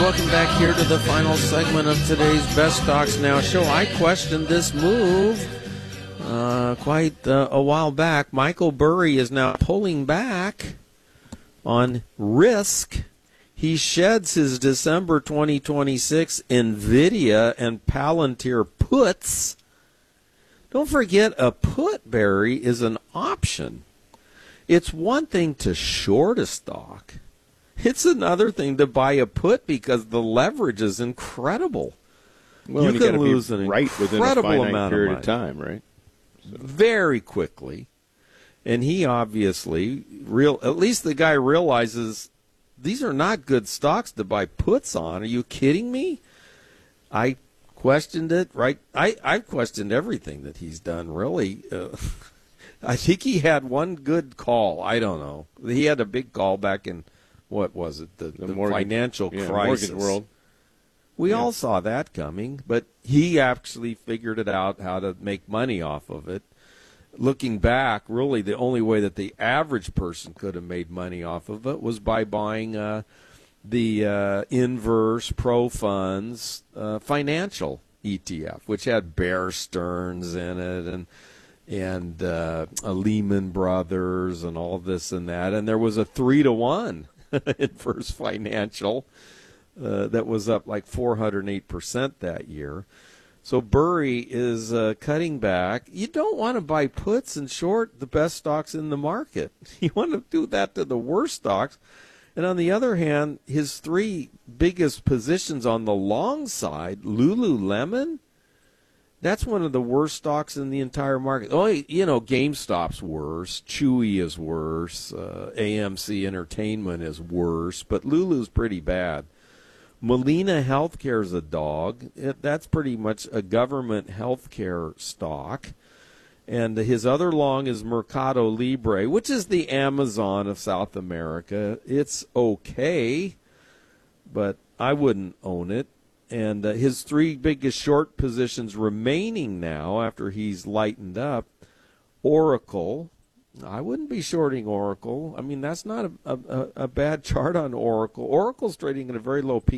welcome back here to the final segment of today's Best Stocks Now show. I questioned this move quite a while back. Michael Burry is now pulling back on risk. He sheds his December 2026 NVIDIA and Palantir puts. Don't forget, a put, Barry, is an option. It's one thing to short a stock. It's another thing to buy a put because the leverage is incredible. Well, you can lose an right within a finite amount period of of time, right? So. Very quickly. And he obviously, at least the guy realizes these are not good stocks to buy puts on. Are you kidding me? I questioned it, right? I've questioned everything that he's done, really. I think he had one good call. I don't know. He had a big call back in, what was it, the financial crisis. Mortgage world. We all saw that coming, but he actually figured it out how to make money off of it. Looking back, really the only way that the average person could have made money off of it was by buying the Inverse Pro Funds financial ETF, which had Bear Stearns in it and Lehman Brothers and all this and that. And there was a 3-to-1 Inverse Financial that was up like 408% that year. So Burry is cutting back. You don't want to buy puts and short the best stocks in the market. You want to do that to the worst stocks. And on the other hand, his three biggest positions on the long side, Lululemon, that's one of the worst stocks in the entire market. Oh, GameStop's worse. Chewy is worse. AMC Entertainment is worse. But Lulu's pretty bad. Molina Healthcare is a dog. That's pretty much a government healthcare stock. And his other long is Mercado Libre, which is the Amazon of South America. It's okay, but I wouldn't own it. And his three biggest short positions remaining now after he's lightened up, Oracle. I wouldn't be shorting Oracle. I mean, that's not a bad chart on Oracle. Oracle's trading at a very low P.